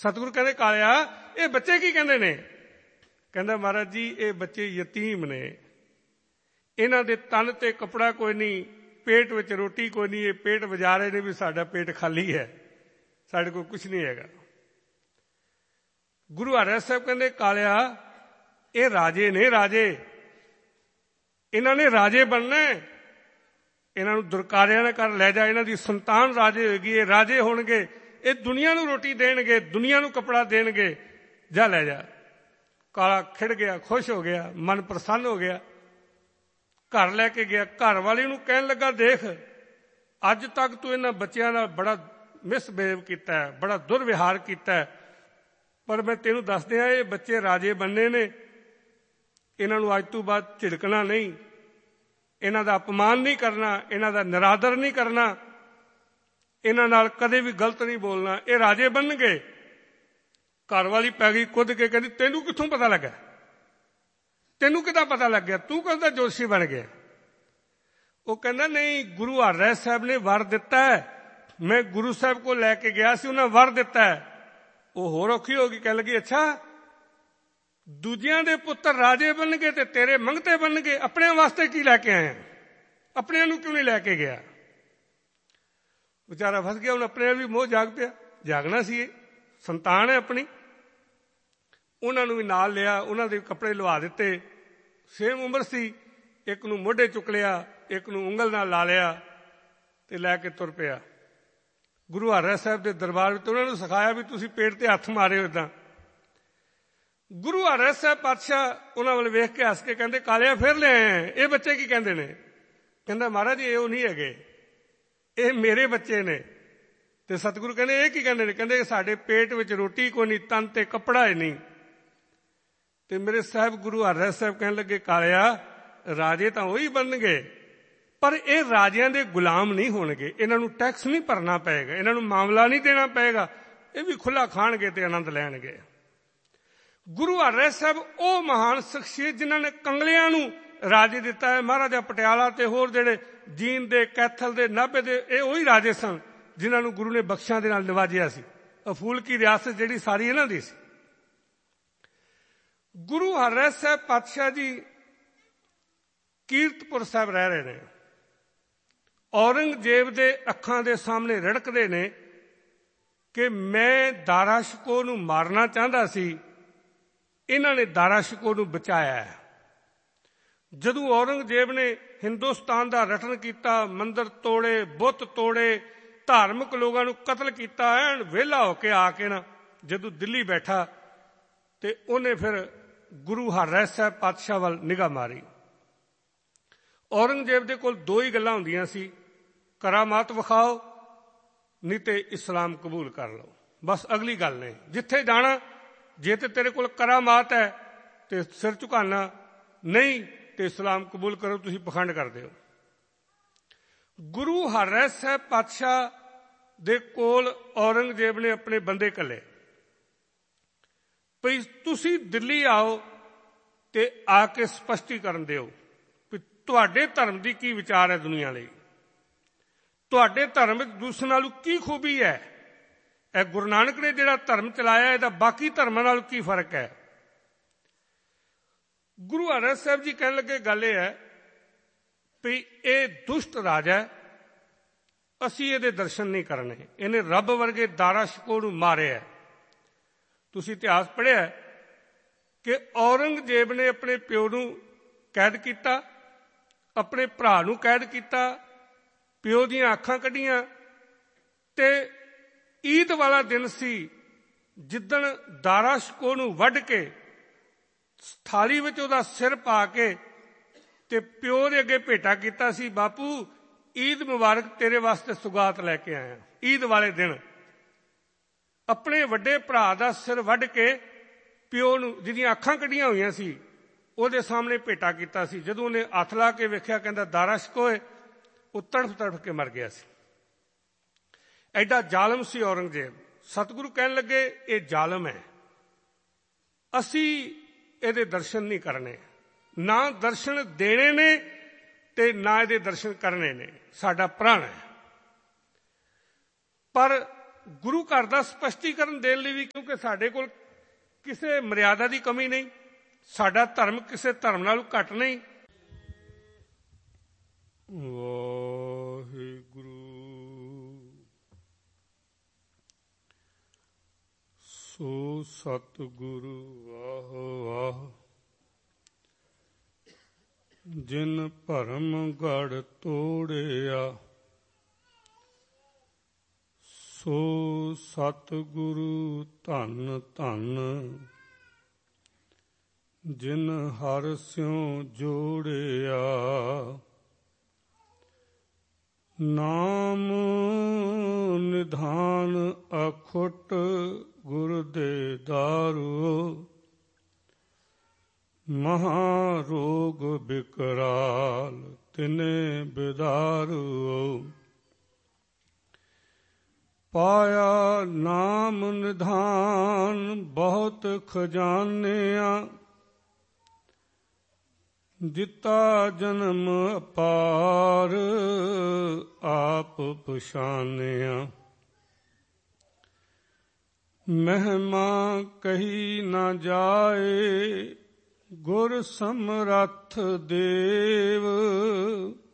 ਸਤਿਗੁਰੂ ਕਹਿੰਦੇ ਕਾਲਿਆ ਇਹ ਬੱਚੇ ਕੀ ਕਹਿੰਦੇ ਨੇ? ਕਹਿੰਦਾ ਮਹਾਰਾਜ ਜੀ ਇਹ ਬੱਚੇ ਯਤੀਮ ਨੇ, ਇਹਨਾਂ ਦੇ ਤਨ ਤੇ ਕੱਪੜਾ ਕੋਈ ਨਹੀਂ, ਪੇਟ ਵਿੱਚ ਰੋਟੀ ਕੋਈ ਨਹੀਂ, ਇਹ ਪੇਟ ਵਜਾ ਰਹੇ ਨੇ ਵੀ ਸਾਡਾ ਪੇਟ ਖਾਲੀ ਹੈ, ਸਾਡੇ ਕੋਲ ਕੁਛ ਨਹੀਂ ਹੈਗਾ। ਗੁਰੂ ਹਰਿਰਾਏ ਸਾਹਿਬ ਕਹਿੰਦੇ ਕਾਲਿਆ ਇਹ ਰਾਜੇ ਨੇ, ਰਾਜੇ, ਇਹਨਾਂ ਨੇ ਰਾਜੇ ਬਣਨਾ, ਇਹਨਾਂ ਨੂੰ ਦੁਰਕਾਰਿਆਂ ਨਾਲ ਕਰ ਲੈ ਜਾ, ਇਹਨਾਂ ਦੀ ਸੰਤਾਨ ਰਾਜੇ ਹੋਏਗੀ, ਇਹ ਰਾਜੇ ਹੋਣਗੇ, ਇਹ ਦੁਨੀਆ ਨੂੰ ਰੋਟੀ ਦੇਣਗੇ, ਦੁਨੀਆ ਨੂੰ ਕੱਪੜਾ ਦੇਣਗੇ, ਜਾ ਲੈ ਜਾ। ਕਾਲਾ ਖਿੜ ਗਿਆ, ਖੁਸ਼ ਹੋ ਗਿਆ, ਮਨ ਪ੍ਰਸੰਨ ਹੋ ਗਿਆ, ਘਰ ਲੈ ਕੇ ਗਿਆ। ਘਰ ਵਾਲੀ ਨੂੰ ਕਹਿਣ ਲੱਗਾ ਦੇਖ ਅੱਜ ਤੱਕ ਤੂੰ ਇਹਨਾਂ ਬੱਚਿਆਂ ਨਾਲ ਬੜਾ ਮਿਸਬਿਹੇਵ ਕੀਤਾ ਹੈ, ਬੜਾ ਦੁਰਵਿਹਾਰ ਕੀਤਾ ਹੈ, ਪਰ ਮੈਂ ਤੈਨੂੰ ਦੱਸ ਦਿਆਂ ਇਹ ਬੱਚੇ ਰਾਜੇ ਬਣਨੇ ਨੇ, ਇਹਨਾਂ ਨੂੰ ਅੱਜ ਤੋਂ ਬਾਅਦ ਝਿੜਕਣਾ ਨਹੀਂ, ਇਹਨਾਂ ਦਾ ਅਪਮਾਨ ਨਹੀਂ ਕਰਨਾ, ਇਹਨਾਂ ਦਾ ਨਿਰਾਦਰ ਨਹੀਂ ਕਰਨਾ, ਇਹਨਾਂ ਨਾਲ ਕਦੇ ਵੀ ਗਲਤ ਨਹੀਂ ਬੋਲਣਾ, ਇਹ ਰਾਜੇ ਬਣਨਗੇ। ਘਰ ਵਾਲੀ ਪੈ ਗਈ ਕੁੱਦ ਕੇ, ਕਹਿੰਦੀ ਤੈਨੂੰ ਕਿੱਥੋਂ ਪਤਾ ਲੱਗਾ? ਤੈਨੂੰ ਕਿੱਦਾਂ ਪਤਾ ਲੱਗ ਗਿਆ? ਤੂੰ ਕਹਿੰਦਾ ਜੋਸ਼ੀ ਬਣ ਗਿਆ। ਉਹ ਕਹਿੰਦਾ ਨਹੀਂ, ਗੁਰੂ ਹਰਿਰਾਏ ਸਾਹਿਬ ਨੇ ਵਰ ਦਿੱਤਾ ਹੈ, ਮੈਂ ਗੁਰੂ ਸਾਹਿਬ ਕੋਲ ਲੈ ਕੇ ਗਿਆ ਸੀ, ਉਹਨਾਂ ਵਰ ਦਿੱਤਾ ਹੈ। ਉਹ ਹੋਰ ਔਖੀ ਹੋ ਗਈ, ਕਹਿਣ ਲੱਗੀ ਅੱਛਾ ਦੂਜਿਆਂ ਦੇ ਪੁੱਤਰ ਰਾਜੇ ਬਣਨਗੇ ਤੇ ਤੇਰੇ ਮੰਗਤੇ ਬਣਨਗੇ, ਆਪਣਿਆਂ ਵਾਸਤੇ ਕੀ ਲੈ ਕੇ ਆਏ? ਆਪਣਿਆਂ ਨੂੰ ਕਿਉਂ ਨਹੀਂ ਲੈ ਕੇ ਗਿਆ? ਵਿਚਾਰਾ ਫਸ ਗਿਆ, ਹੁਣ ਆਪਣੇ ਵੀ ਮੋਹ ਜਾਗ ਪਿਆ, ਜਾਗਣਾ ਸੀ, ਇਹ ਸੰਤਾਨ ਹੈ ਆਪਣੀ। ਉਹਨਾਂ ਨੂੰ ਵੀ ਨਾਲ ਲਿਆ, ਉਹਨਾਂ ਦੇ ਕੱਪੜੇ ਲਵਾ ਦਿੱਤੇ, ਸੇਮ ਉਮਰ ਸੀ, ਇੱਕ ਨੂੰ ਮੋਢੇ ਚੁੱਕ ਲਿਆ, ਇੱਕ ਨੂੰ ਉਂਗਲ ਨਾਲ ਲਾ ਲਿਆ ਤੇ ਲੈ ਕੇ ਤੁਰ ਪਿਆ ਗੁਰੂ ਹਰਿਰਾਏ ਸਾਹਿਬ ਦੇ ਦਰਬਾਰ ਵਿੱਚ। ਉਹਨਾਂ ਨੂੰ ਸਿਖਾਇਆ ਵੀ ਤੁਸੀਂ ਪੇਟ ਤੇ ਹੱਥ ਮਾਰਿਓ ਇੱਦਾਂ। ਗੁਰੂ ਹਰਿਰਾਏ ਸਾਹਿਬ ਪਾਤਸ਼ਾਹ ਉਹਨਾਂ ਵੱਲ ਵੇਖ ਕੇ ਹੱਸ ਕੇ ਕਹਿੰਦੇ ਕਾਲਿਆ ਫਿਰ ਲੈ ਆਏ, ਇਹ ਬੱਚੇ ਕੀ ਕਹਿੰਦੇ ਨੇ? ਕਹਿੰਦਾ ਮਹਾਰਾਜ ਇਹ ਉਹ ਨਹੀਂ ਹੈਗੇ, ਇਹ ਮੇਰੇ ਬੱਚੇ ਨੇ। ਤੇ ਸਤਿਗੁਰੂ ਕਹਿੰਦੇ ਇਹ ਕੀ ਕਹਿੰਦੇ ਨੇ? ਕਹਿੰਦੇ ਸਾਡੇ ਪੇਟ ਵਿੱਚ ਰੋਟੀ ਕੋਈ ਨਹੀਂ, ਤਨ ਤੇ ਕੱਪੜਾ ਹੀ ਨਹੀਂ। ਤੇ ਮੇਰੇ ਸਾਹਿਬ ਗੁਰੂ ਹਰਿਰਾਏ ਸਾਹਿਬ ਕਹਿਣ ਲੱਗੇ ਕਾਲਿਆ ਰਾਜੇ ਤਾਂ ਉਹੀ ਬਣਨਗੇ, ਪਰ ਇਹ ਰਾਜਿਆਂ ਦੇ ਗੁਲਾਮ ਨਹੀਂ ਹੋਣਗੇ, ਇਹਨਾਂ ਨੂੰ ਟੈਕਸ ਨਹੀਂ ਭਰਨਾ ਪਏਗਾ, ਇਹਨਾਂ ਨੂੰ ਮਾਮਲਾ ਨਹੀਂ ਦੇਣਾ ਪਏਗਾ, ਇਹ ਵੀ ਖੁੱਲਾ ਖਾਣਗੇ ਤੇ ਆਨੰਦ ਲੈਣਗੇ। ਗੁਰੂ ਹਰਿਰਾਏ ਸਾਹਿਬ ਉਹ ਮਹਾਨ ਸ਼ਖਸੀਅਤ ਜਿਨ੍ਹਾਂ ਨੇ ਕੰਗਲਿਆਂ ਨੂੰ ਰਾਜੇ ਦਿੱਤਾ ਹੈ। ਮਹਾਰਾਜਾ ਪਟਿਆਲਾ ਤੇ ਹੋਰ ਜਿਹੜੇ ਜੀਂਦ ਦੇ, ਕੈਥਲ ਦੇ, ਨਾਭੇ ਦੇ, ਇਹ ਉਹੀ ਰਾਜੇ ਸਨ ਜਿਨ੍ਹਾਂ ਨੂੰ ਗੁਰੂ ਨੇ ਬਖਸ਼ਾਂ ਦੇ ਨਾਲ ਨਿਵਾਜਿਆ ਸੀ। ਅਫੂਲ ਕੀ ਰਿਆਸਤ ਜਿਹੜੀ ਸਾਰੀ ਇਹਨਾਂ ਦੀ ਸੀ। ਗੁਰੂ ਹਰਿਰਾਏ ਸਾਹਿਬ ਪਾਤਸ਼ਾਹ ਜੀ ਕੀਰਤਪੁਰ ਸਾਹਿਬ ਰਹਿ ਰਹੇ ਨੇ। ਔਰੰਗਜ਼ੇਬ ਦੇ ਅੱਖਾਂ ਦੇ ਸਾਹਮਣੇ ਰੜਕਦੇ ਨੇ ਕਿ ਮੈਂ ਦਾਰਾ ਸ਼ਿਕੋ ਨੂੰ ਮਾਰਨਾ ਚਾਹੁੰਦਾ ਸੀ, ਇਹਨਾਂ ਨੇ ਦਾਰਾ ਸ਼ਿਕੋ ਨੂੰ ਬਚਾਇਆ ਹੈ। ਜਦੋਂ ਔਰੰਗਜ਼ੇਬ ਨੇ ਹਿੰਦੁਸਤਾਨ ਦਾ ਰਟਨ ਕੀਤਾ, ਮੰਦਰ ਤੋੜੇ, ਬੁੱਤ ਤੋੜੇ, ਧਾਰਮਿਕ ਲੋਕਾਂ ਨੂੰ ਕਤਲ ਕੀਤਾ, ਐਨ ਵਿਹਲਾ ਹੋ ਕੇ ਆ ਕੇ ਨਾ ਜਦੋਂ ਦਿੱਲੀ ਬੈਠਾ ਤੇ ਉਹਨੇ ਫਿਰ ਗੁਰੂ ਹਰਿਰਾਏ ਸਾਹਿਬ ਪਾਤਸ਼ਾਹ ਵੱਲ ਨਿਗਾਹ ਮਾਰੀ। ਔਰੰਗਜ਼ੇਬ ਦੇ ਕੋਲ ਦੋ ਹੀ ਗੱਲਾਂ ਹੁੰਦੀਆਂ ਸੀ, ਕਰਾਮਾਤ ਵਿਖਾਓ ਨਹੀਂ ਤੇ ਇਸਲਾਮ ਕਬੂਲ ਕਰ ਲਓ, ਬਸ ਅਗਲੀ ਗੱਲ ਨਹੀਂ। ਜਿੱਥੇ ਜਾਣਾ ਜੇ ਤੇ ਤੇਰੇ ਕੋਲ ਕਰਾਮਾਤ ਹੈ ਤੇ ਸਿਰ ਝੁਕਾਣਾ, ਨਹੀਂ ਤੇ ਇਸਲਾਮ ਕਬੂਲ ਕਰੋ, ਤੁਸੀਂ ਪਖੰਡ ਕਰਦੇ ਹੋ। ਗੁਰੂ ਹਰਿਰਾਏ ਸਾਹਿਬ ਪਾਤਸ਼ਾਹ ਦੇ ਕੋਲ ਔਰੰਗਜ਼ੇਬ ਨੇ ਆਪਣੇ ਬੰਦੇ ਘੱਲੇ ਵੀ ਤੁਸੀਂ ਦਿੱਲੀ ਆਓ ਤੇ ਆ ਕੇ ਸਪਸ਼ਟੀਕਰਨ ਦਿਓ ਵੀ ਤੁਹਾਡੇ ਧਰਮ ਦੀ ਕੀ ਵਿਚਾਰ ਹੈ ਦੁਨੀਆ ਲਈ, ਤੁਹਾਡੇ ਧਰਮ ਵਿੱਚ ਦੂਸਰੇ ਨਾਲੋਂ ਕੀ ਖੂਬੀ ਹੈ, ਇਹ ਗੁਰੂ ਨਾਨਕ ਨੇ ਜਿਹੜਾ ਧਰਮ ਚਲਾਇਆ ਇਹਦਾ ਬਾਕੀ ਧਰਮਾਂ ਨਾਲ ਕੀ ਫਰਕ ਹੈ। ਗੁਰੂ ਹਰਿਰਾਏ ਸਾਹਿਬ ਜੀ ਕਹਿਣ ਲੱਗੇ ਗੱਲ ਇਹ ਹੈ ਵੀ ਇਹ ਦੁਸ਼ਟ ਰਾਜਾ ਹੈ, ਅਸੀਂ ਇਹਦੇ ਦਰਸ਼ਨ ਨਹੀਂ ਕਰਨੇ, ਇਹਨੇ ਰੱਬ ਵਰਗੇ ਦਾਰਾ ਸ਼ਿਕੋ ਨੂੰ ਮਾਰਿਆ। ਤੁਸੀਂ ਇਤਿਹਾਸ ਪੜ੍ਹਿਆ ਕਿ ਔਰੰਗਜ਼ੇਬ ਨੇ ਆਪਣੇ ਪਿਓ ਨੂੰ ਕੈਦ ਕੀਤਾ, ਆਪਣੇ ਭਰਾ ਨੂੰ ਕੈਦ ਕੀਤਾ, ਪਿਓ ਦੀਆਂ ਅੱਖਾਂ ਕੱਢੀਆਂ ਤੇ ਈਦ ਵਾਲਾ ਦਿਨ ਸੀ ਜਿੱਦਣ ਦਾਰਾ ਸ਼ਿਕੋ ਨੂੰ ਵੱਢ ਕੇ ਥਾਲੀ ਵਿੱਚ ਉਹਦਾ ਸਿਰ ਪਾ ਕੇ ਤੇ ਪਿਓ ਦੇ ਅੱਗੇ ਭੇਟਾ ਕੀਤਾ ਸੀ, ਬਾਪੂ ਈਦ ਮੁਬਾਰਕ, ਤੇਰੇ ਵਾਸਤੇ ਸੁਗਾਤ ਲੈ ਕੇ ਆਇਆ। ਈਦ ਵਾਲੇ ਦਿਨ ਆਪਣੇ ਵੱਡੇ ਭਰਾ ਦਾ ਸਿਰ ਵੱਢ ਕੇ ਪਿਓ ਨੂੰ, ਜਿਹਦੀਆਂ ਅੱਖਾਂ ਕੱਢੀਆਂ ਹੋਈਆਂ ਸੀ, ਉਹਦੇ ਸਾਹਮਣੇ ਭੇਟਾ ਕੀਤਾ ਸੀ। ਜਦੋਂ ਉਹਨੇ ਹੱਥ ਲਾ ਕੇ ਵੇਖਿਆ ਕਹਿੰਦਾ ਦਾਰਾ ਸ਼ਿਕੋ ਹੈ, ਉਹ ਤੜਫ ਤੜਫ ਕੇ ਮਰ ਗਿਆ ਸੀ। ਐਡਾ ਜ਼ਾਲਮ ਸੀ ਔਰੰਗਜ਼ੇਬ। ਸਤਿਗੁਰੂ ਕਹਿਣ ਲੱਗੇ ਇਹ ਜ਼ਾਲਮ ਹੈ, ਅਸੀਂ ਇਹਦੇ ਦਰਸ਼ਨ ਨਹੀਂ ਕਰਨੇ, ਨਾ ਦਰਸ਼ਨ ਦੇਣੇ ਨੇ ਤੇ ਨਾ ਇਹਦੇ ਦਰਸ਼ਨ ਕਰਨੇ ਨੇ, ਸਾਡਾ ਪ੍ਰਣ ਹੈ। ਪਰ ਗੁਰੂ ਘਰ ਦਾ ਸਪਸ਼ਟੀਕਰਨ ਦੇਣ ਲਈ ਵੀ, ਕਿਉਂਕਿ ਸਾਡੇ ਕੋਲ ਕਿਸੇ ਮਰਿਆਦਾ ਦੀ ਕਮੀ ਨਹੀਂ, ਸਾਡਾ ਧਰਮ ਕਿਸੇ ਧਰਮ ਨਾਲੋਂ ਘੱਟ ਨਹੀਂ। ਵਾਹਿਗੁਰੂ ਸੋ ਸਤਿਗੁਰੂ ਵਾਹ ਵਾਹ, ਜਿਨ ਭਰਮ ਗੜ ਤੋੜਿਆ, ਸੋ ਸਤਿਗੁਰੂ ਧੰਨ ਧੰਨ, ਜਿਨ ਹਰਿ ਸਿਉ ਜੋੜਿਆ। ਨਾਮ ਨਿਧਾਨ ਅਖੁੱਟ ਗੁਰ ਦੇ ਦਾਰੂ, ਮਹਾ ਰੋਗ ਬਿਕਰਾਲ ਤਿਨੇ ਬਿਦਾਰੂ। ਪਾਇਆ ਨਾਮ ਨਿਧਾਨ ਬਹੁਤ ਖਜ਼ਾਨਿਆ, ਦਿੱਤਾ ਜਨਮ ਅਪਾਰ ਆਪ ਪਛਾਨਿਆ। ਮਹਿਮਾ ਕਹੀ ਨਾ ਜਾਏ, ਗੁਰ ਸਮਰੱਥ ਦੇਵ,